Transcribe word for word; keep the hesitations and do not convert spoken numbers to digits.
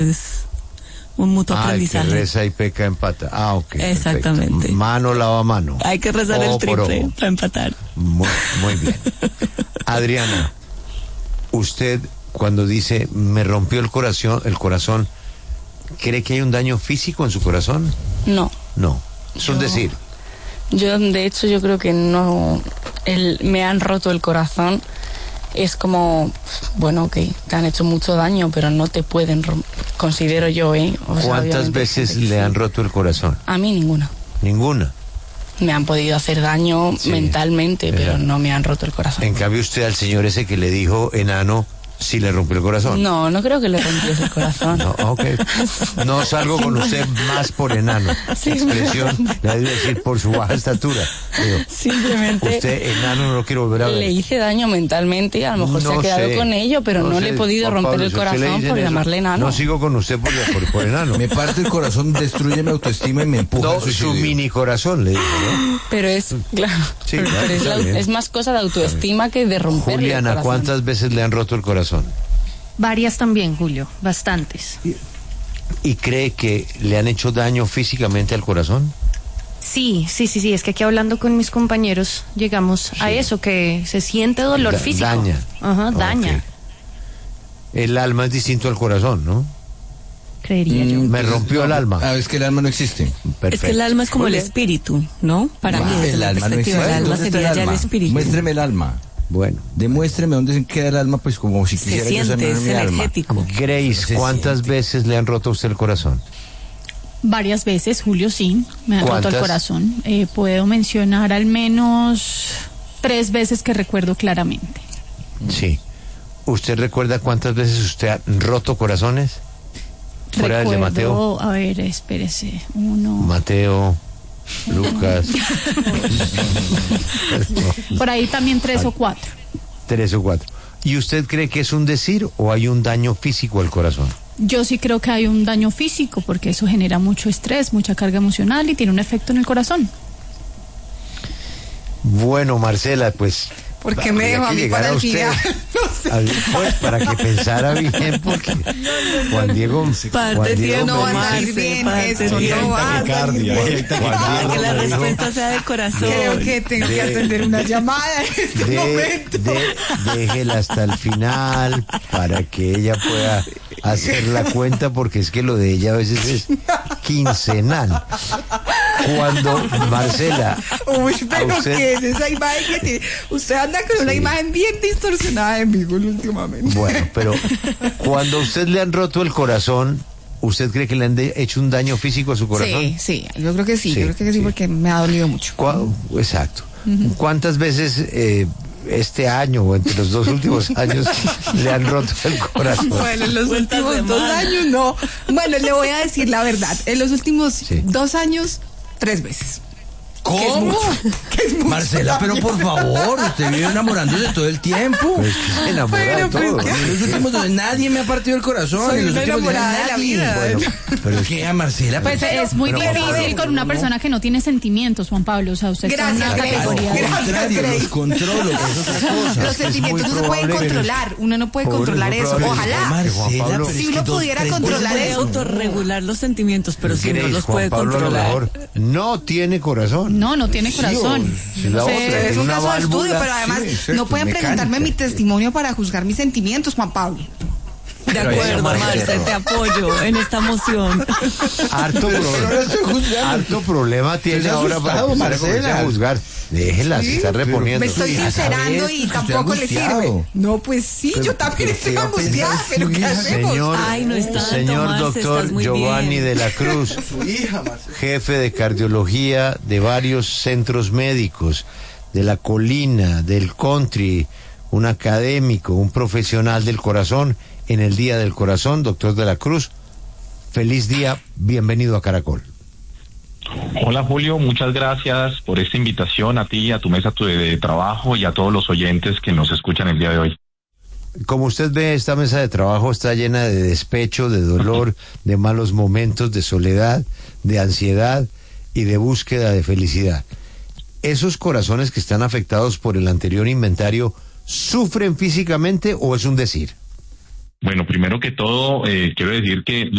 es un mutuo ah, aprendizaje. El que reza y peca empata. Ah, ok. Exactamente. Perfecto. Mano lava mano. Hay que rezar ojo el triple para empatar. Muy, muy bien. Adriana, usted cuando dice me rompió el corazón, el corazón, ¿cree que hay un daño físico en su corazón? No. No. Es un decir. Yo, de hecho, yo creo que no. El, me han roto el corazón. Es como, bueno, ok, te han hecho mucho daño, pero no te pueden romper, considero yo, ¿eh? O sea, ¿cuántas veces le sí. han roto el corazón? A mí ninguna. Ninguna. Me han podido hacer daño sí. mentalmente, yeah. pero no me han roto el corazón. En cambio, usted al señor ese que le dijo enano, sí le rompió el corazón. No, no creo que le rompiese el corazón. No, ok. No salgo con usted más por enano. Sí, expresión, le debo decir por su baja estatura. Digo, simplemente. Usted enano no lo quiero volver a ver. Le hice daño mentalmente, a lo mejor no se ha quedado sé, con ello, pero no, no le he podido Juan romper Pablo, el corazón por eso, llamarle enano. No sigo con usted por, por, por enano. Me parte el corazón, destruye mi autoestima y me empuja. No, su mini corazón, le digo, ¿no? Pero es, claro, sí, pero, claro, pero es, la, es más cosa de autoestima que de romper el corazón. Juliana, ¿cuántas veces le han roto el corazón? Varias también, Julio, bastantes. ¿Y cree que le han hecho daño físicamente al corazón? Sí, sí, sí, sí, es que aquí hablando con mis compañeros llegamos sí. a eso, que se siente dolor da, físico. Daña. Ajá, daña. Okay. El alma es distinto al corazón, ¿no? Creería yo. Me rompió no, el alma. Ah, es que el alma no existe. Perfecto. Es que el alma es como el espíritu, ¿no? Para ah, mí, desde el la alma no existe. el alma sería el ya el espíritu. Muéstreme el alma. Bueno. Demuéstreme dónde queda el alma, pues como si quisiera se siente, yo es mi energético. alma. Grace, ¿cuántas siente? veces le han roto a usted el corazón? Varias veces, Julio, sí, me han roto el corazón. Eh, puedo mencionar al menos tres veces que recuerdo claramente. Sí. ¿Usted recuerda cuántas veces usted ha roto corazones? ¿Fuera Recuerdo, del de Mateo? A ver, espérese. Uno. Mateo, Lucas. Por ahí también tres o cuatro. Tres o cuatro. ¿Y usted cree que es un decir o hay un daño físico al corazón? Yo sí creo que hay un daño físico porque eso genera mucho estrés, mucha carga emocional y tiene un efecto en el corazón. Bueno, Marcela, pues... ¿Por qué me dejó a mí para el final? No sé. Pues para que pensara bien, porque Juan Diego... Parte Diego no va a salir bien, eso no va a salir bien. Que la respuesta sea de corazón. Creo que tengo de, que atender una llamada en este de, momento. De, déjela hasta el final para que ella pueda hacer la cuenta, porque es que lo de ella a veces es quincenal. Cuando, Marcela... Uy, pero usted... ¿qué es esa imagen que tiene? Usted anda con sí. una imagen bien distorsionada de mí últimamente. Bueno, pero cuando a usted le han roto el corazón, ¿usted cree que le han de, hecho un daño físico a su corazón? Sí, sí, yo creo que sí, sí yo creo que sí, sí, porque me ha dolido mucho. Exacto. Uh-huh. ¿Cuántas veces eh, este año o entre los dos últimos años le han roto el corazón? Bueno, en los últimos dos años no. Bueno, le voy a decir la verdad. En los últimos sí. dos años, tres veces. ¿Cómo? Que es mucho, que es mucho Marcela, pero por favor, usted vive enamorándose todo el tiempo. Pues se enamora de todo. Pues, en los últimos dos, nadie me ha partido el corazón. Soy en los una últimos enamorada de la vida. Bueno, pero es que a Marcela... Pues pero, es muy pero, difícil pero, con una persona que no tiene sentimientos, Juan Pablo. O sea, usted gracias, está en una categoría. Gracias, los controlo, es otra cosa. Los sentimientos no se pueden controlar. Uno no puede controlar eso. Ojalá. Marcela, si uno pudiera controlar eso. Autorregular los sentimientos, pero si no los puede controlar. No tiene corazón. No, no tiene corazón. Si la sí, otra, es un una caso de válvula, estudio, pero además sí, no pueden mecánica. preguntarme mi testimonio para juzgar mis sentimientos, Juan Pablo. De acuerdo, Marce, te apoyo en esta moción. Harto, pro, harto problema tiene ahora para empezar a juzgar. Déjela, ¿sí? Se está reponiendo. Me estoy sincerando y tampoco le sirve. No, pues sí, pero, yo también estoy angustiada, pero ¿qué hacemos? Señor, Ay, no está señor Marce, doctor Giovanni bien. de la Cruz, jefe de cardiología de varios centros médicos, de la Colina, del Country, un académico, un profesional del corazón, en el Día del Corazón, doctor de la Cruz. Feliz día, bienvenido a Caracol. Hola Julio, muchas gracias por esta invitación a ti, a tu mesa de trabajo y a todos los oyentes que nos escuchan el día de hoy. Como usted ve, esta mesa de trabajo está llena de despecho, de dolor, de malos momentos, de soledad, de ansiedad y de búsqueda de felicidad. ¿Esos corazones que están afectados por el anterior inventario sufren físicamente o es un decir? Bueno, primero que todo, eh, quiero decir que